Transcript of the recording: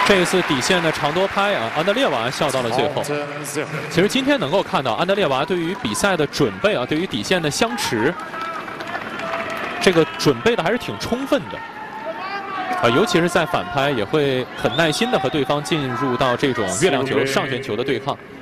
这一次底线的长多拍啊，安德烈娃笑到了最后。其实今天能够看到安德烈娃对于比赛的准备啊，对于底线的相持，这个准备的还是挺充分的。尤其是在反拍，也会很耐心的和对方进入到这种月亮球、上旋球的对抗。